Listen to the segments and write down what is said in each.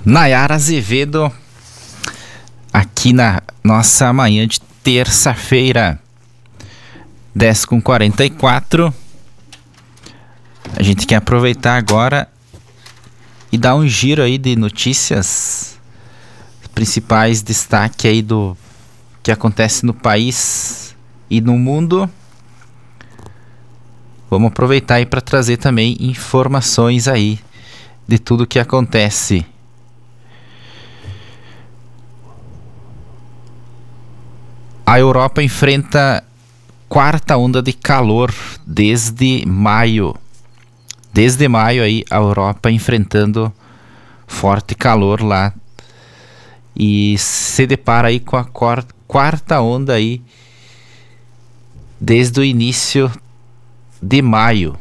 Nayara Azevedo, aqui na nossa manhã de terça-feira, 10h44. A gente quer aproveitar agora e dar um giro aí de notícias, principais destaques aí do que acontece no país e no mundo. Vamos aproveitar aí para trazer também informações aí de tudo que acontece. A Europa enfrenta quarta onda de calor desde maio. Desde maio aí a Europa enfrentando forte calor lá e se depara aí com a quarta onda aí desde o início de maio.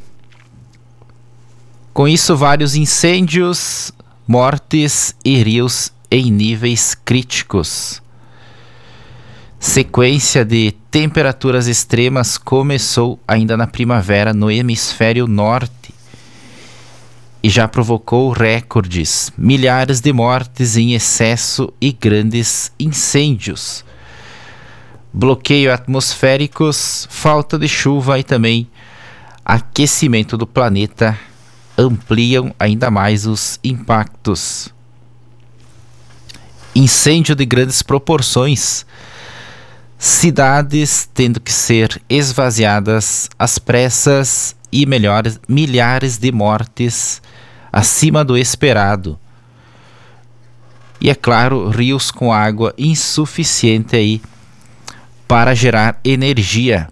Com isso, vários incêndios, mortes e rios em níveis críticos. Sequência de temperaturas extremas começou ainda na primavera no hemisfério norte e já provocou recordes, milhares de mortes em excesso e grandes incêndios. Bloqueio atmosféricos, falta de chuva e também aquecimento do planeta ampliam ainda mais os impactos. Incêndio de grandes proporções, cidades tendo que ser esvaziadas às pressas e milhares de mortes acima do esperado. E é claro, rios com água insuficiente aí para gerar energia.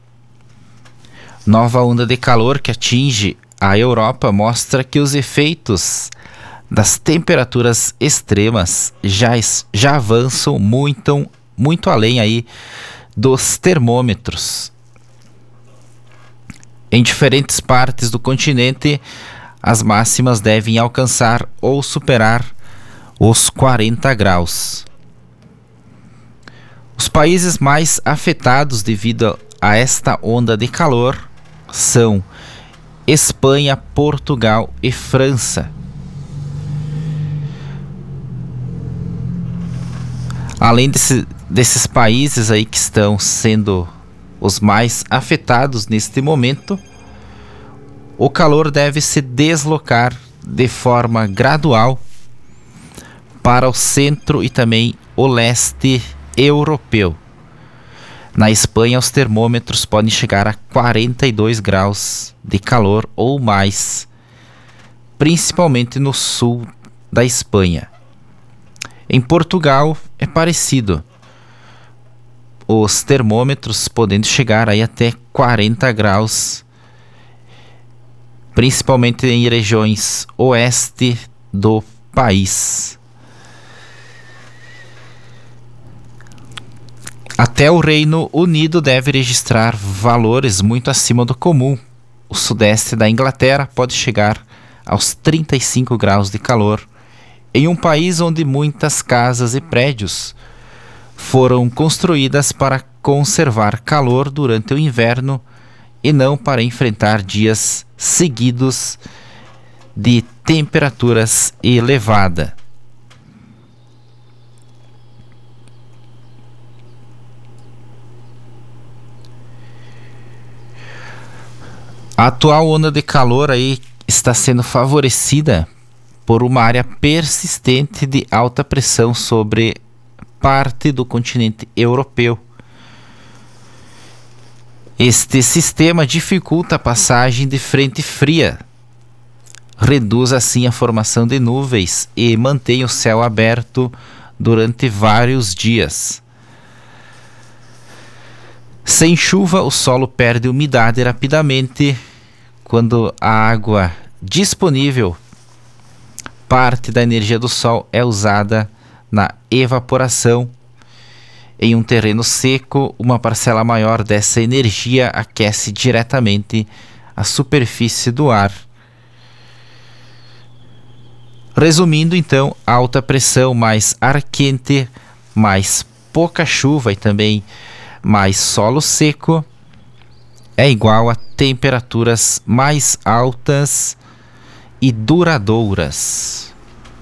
Nova onda de calor que atinge a Europa mostra que os efeitos das temperaturas extremas já avançam muito além aí dos termômetros. Em diferentes partes do continente, as máximas devem alcançar ou superar os 40 graus. Os países mais afetados devido a esta onda de calor são Espanha, Portugal e França. Além desses países aí que estão sendo os mais afetados neste momento, o calor deve se deslocar de forma gradual para o centro e também o leste europeu. Na Espanha, os termômetros podem chegar a 42 graus de calor ou mais, principalmente no sul da Espanha. Em Portugal é parecido, os termômetros podendo chegar aí até 40 graus, principalmente em regiões oeste do país. Até o Reino Unido deve registrar valores muito acima do comum. O sudeste da Inglaterra pode chegar aos 35 graus de calor, em um país onde muitas casas e prédios foram construídas para conservar calor durante o inverno e não para enfrentar dias seguidos de temperaturas elevadas. A atual onda de calor aí está sendo favorecida por uma área persistente de alta pressão sobre parte do continente europeu. Este sistema dificulta a passagem de frente fria, reduz assim a formação de nuvens e mantém o céu aberto durante vários dias. Sem chuva, o solo perde umidade rapidamente. Quando a água disponível, parte da energia do sol é usada na evaporação. Em um terreno seco, uma parcela maior dessa energia aquece diretamente a superfície do ar. Resumindo, então, alta pressão mais ar quente, mais pouca chuva e também mais solo seco é igual a temperaturas mais altas e duradouras.